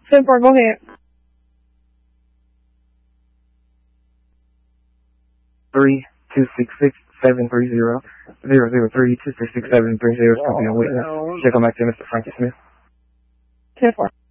10-4, go ahead. 3-266-730-003-266-730, speaking of witness. Check on back to Mr. Frankie Smith. 10-4.